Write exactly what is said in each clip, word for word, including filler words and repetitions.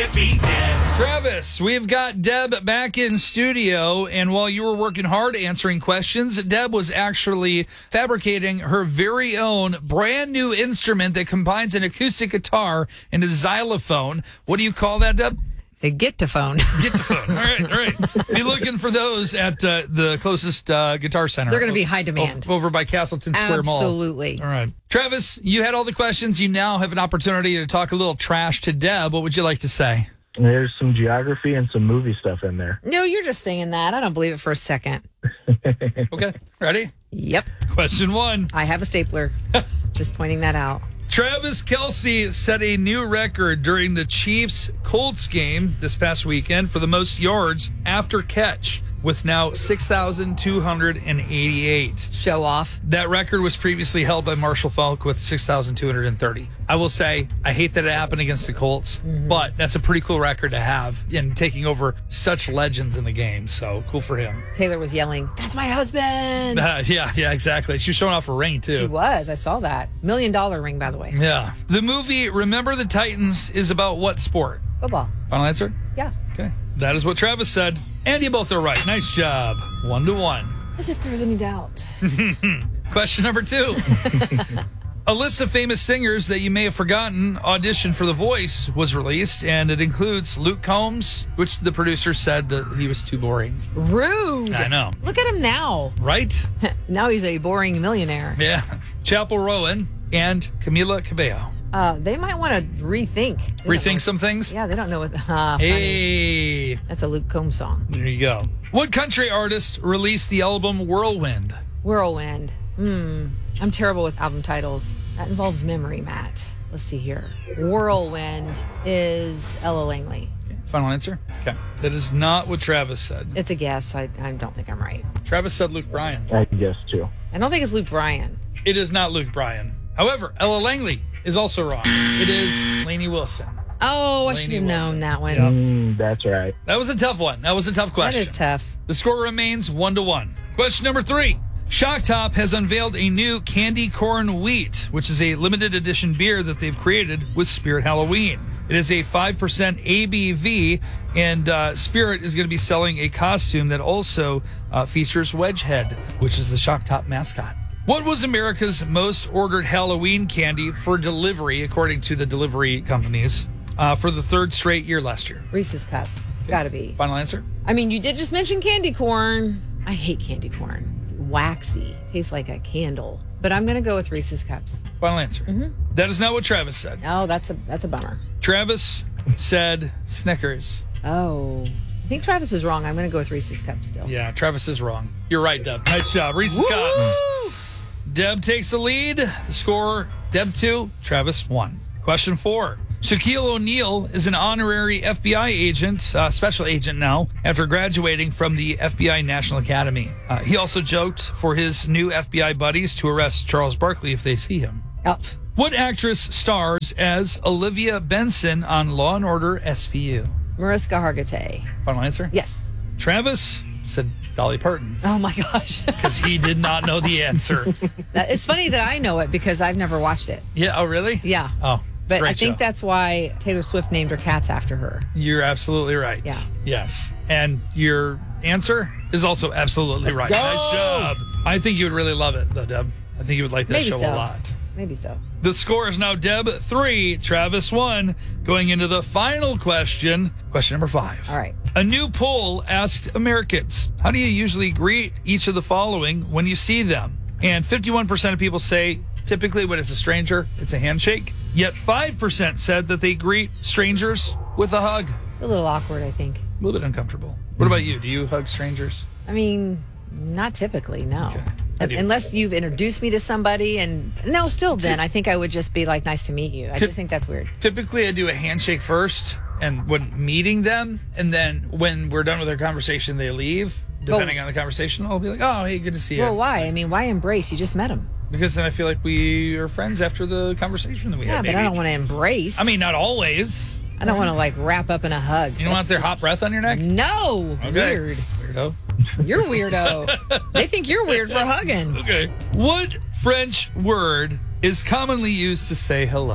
can't beat Deb. Travis, we've got Deb back in studio, and while you were working hard answering questions, Deb was actually fabricating her very own brand new instrument that combines an acoustic guitar and a xylophone. What do you call that, Deb? A get-to-phone. Get-to-phone. All right, all right. Be looking for those at uh, the closest uh, guitar center. They're going to be high demand. O- over by Castleton Square Mall. Absolutely. All right. Travis, you had all the questions. You now have an opportunity to talk a little trash to Deb. What would you like to say? There's some geography and some movie stuff in there. No, you're just saying that. I don't believe it for a second. Okay. Ready? Yep. Question one. I have a stapler. Just pointing that out. Travis Kelce set a new record during the Chiefs-Colts game this past weekend for the most yards after catch, with now six thousand two hundred eighty-eight. Show off. That record was previously held by Marshall Faulk with six thousand two hundred thirty. I will say, I hate that it happened against the Colts, mm-hmm. but that's a pretty cool record to have in taking over such legends in the game. So cool for him. Taylor was yelling, "That's my husband!" Uh, yeah, yeah, exactly. She was showing off a ring, too. She was. I saw that. Million dollar ring, by the way. Yeah. The movie Remember the Titans is about what sport? Football. Final answer? Yeah. Okay. That is what Travis said. And you both are right. Nice job. One to one. As if there was any doubt. Question number two. A list of famous singers that you may have forgotten auditioned for The Voice was released, and it includes Luke Combs, which the producer said that he was too boring. Rude. I know. Look at him now. Right? Now he's a boring millionaire. Yeah. Chapel Rowan and Camila Cabello. Uh, they might want to rethink. They Rethink some things? Yeah, they don't know what. Uh, hey. Funny. That's a Luke Combs song. There you go. What country artist released the album Whirlwind? Whirlwind. Hmm. I'm terrible with album titles. That involves memory, Matt. Let's see here. Whirlwind is Ella Langley. Okay. Final answer? Okay. That is not what Travis said. It's a guess. I, I don't think I'm right. Travis said Luke Bryan. I guess, too. I don't think it's Luke Bryan. It is not Luke Bryan. However, Ella Langley is also wrong. It is Lainey Wilson. Oh, I Lainey should have Wilson. known that one. Yep. Mm, that's right. That was a tough one. That was a tough question. That is tough. The score remains one to one. Question number three. Shock Top has unveiled a new candy corn wheat, which is a limited edition beer that they've created with Spirit Halloween. It is a five percent A B V, and uh, Spirit is going to be selling a costume that also uh, features Wedgehead, which is the Shock Top mascot. What was America's most ordered Halloween candy for delivery, according to the delivery companies, uh, for the third straight year last year? Reese's Cups. Gotta be. Final answer? I mean, you did just mention candy corn. I hate candy corn. It's waxy. Tastes like a candle. But I'm going to go with Reese's Cups. Final answer. Mm-hmm. That is not what Travis said. Oh, that's a that's a bummer. Travis said Snickers. Oh. I think Travis is wrong. I'm going to go with Reese's Cups still. Yeah, Travis is wrong. You're right, Deb. Nice job. Reese's Woo! Cups. Deb takes the lead. The score, Deb two, Travis one. Question four. Shaquille O'Neal is an honorary F B I agent, uh, special agent now, after graduating from the F B I National Academy. Uh, he also joked for his new F B I buddies to arrest Charles Barkley if they see him. Oh. What actress stars as Olivia Benson on Law and Order S V U? Mariska Hargitay. Final answer? Yes. Travis said Dolly Parton. Oh, my gosh. Because he did not know the answer. That, it's funny that I know it because I've never watched it. Yeah. Oh, really? Yeah. Oh, it's a But great I think show. that's why Taylor Swift named her cats after her. You're absolutely right. Yeah. Yes. And your answer is also absolutely Let's right. go. Nice job. I think you would really love it, though, Deb. I think you would like that Maybe show so. a lot. Maybe so. The score is now Deb three, Travis one. Going into the final question, question number five. All right. A new poll asked Americans, how do you usually greet each of the following when you see them? And fifty-one percent of people say typically when it's a stranger, it's a handshake. Yet five percent said that they greet strangers with a hug. It's a little awkward, I think. A little bit uncomfortable. What about you? Do you hug strangers? I mean, not typically, no. Okay. I do. Unless you've introduced me to somebody, and no, still then, I think I would just be like, nice to meet you. I Tip- just think that's weird. Typically, I do a handshake first, and when meeting them, and then when we're done with our conversation, they leave. Depending on the conversation, I'll be like, oh, hey, good to see you. Well, why? I mean, why embrace? You just met him. Because then I feel like we are friends after the conversation that we Yeah, had. but Maybe. I don't want to embrace. I mean, not always. I don't want to like wrap up in a hug. You don't want their hot breath on your neck? No. Okay. Weird. Weirdo. You're weirdo. They think you're weird for hugging. Okay. What French word is commonly used to say hello?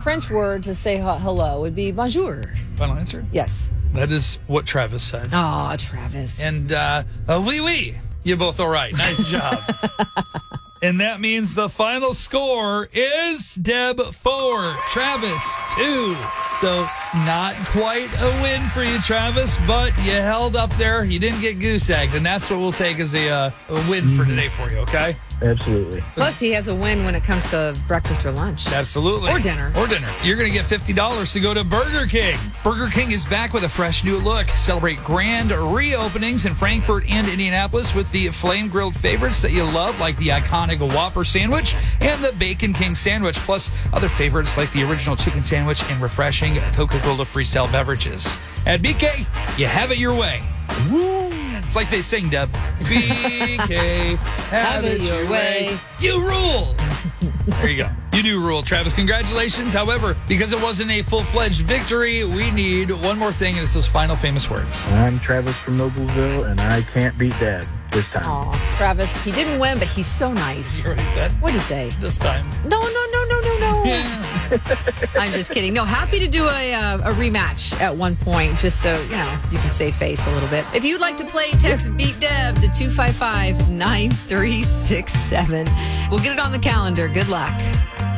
French word to say he- hello would be bonjour. Final answer? Yes. That is what Travis said. Oh, Travis. And uh, uh wee wee. You're both all right. Nice job. And that means the final score is Deb four, Travis two. So not quite a win for you, Travis, but you held up there. You didn't get goose egged, and that's what we'll take as a, uh, a win for today for you, okay? Absolutely. Plus, he has a win when it comes to breakfast or lunch. Absolutely. Or dinner. Or dinner. You're going to get fifty dollars to go to Burger King. Burger King is back with a fresh new look. Celebrate grand reopenings in Frankfurt and Indianapolis with the flame-grilled favorites that you love, like the iconic Whopper sandwich and the Bacon King sandwich, plus other favorites like the original chicken sandwich and refreshing Coca-Cola Freestyle beverages. At B K, you have it your way. Woo! It's like they sing, Deb. B K, have, it your way. way. You rule. There you go. You do rule, Travis. Congratulations. However, because it wasn't a full-fledged victory, we need one more thing, and it's those final famous words. I'm Travis from Noblesville, and I can't beat Dad this time. Aw, Travis, he didn't win, but he's so nice. You already said. What'd he say? This time. No, no, no, no, no, no. Yeah. I'm just kidding. No, happy to do a, uh, a rematch at one point, just so, you know, you can save face a little bit. If you'd like to play, text Beat Deb to two five five, nine three six seven. We'll get it on the calendar. Good luck.